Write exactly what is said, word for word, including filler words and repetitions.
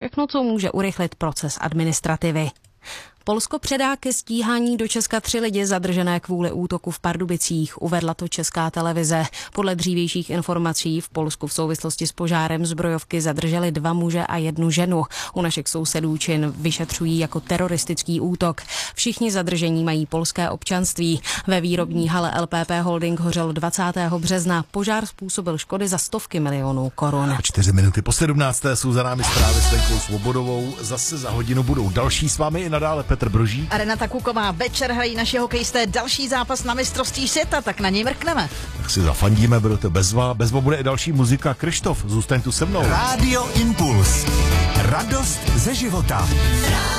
všechno, co může urychlit proces administrativy. Polsko předá ke stíhání do Česka tři lidi zadržené kvůli útoku v Pardubicích, uvedla to Česká televize. Podle dřívějších informací v Polsku v souvislosti s požárem zbrojovky zadrželi dva muže a jednu ženu. U našich sousedů čin vyšetřují jako teroristický útok. Všichni zadržení mají polské občanství. Ve výrobní hale L P P Holding hořel dvacátého března. Požár způsobil škody za stovky milionů korun. A čtyři minuty po sedmnácté jsou za námi zprávy s Lenkou Svobodovou. Zase za hodinu budou další, s vámi i nadále Petr Brožík a Renata Kuková. Večer hrají naši hokejisté další zápas na mistrovství světa, tak na něj mrkneme. Tak si zafandíme, bude to bezva. Bezva bude i další muzika. Krištof, zůstaň tu se mnou. Rádio Impuls. Radost ze života.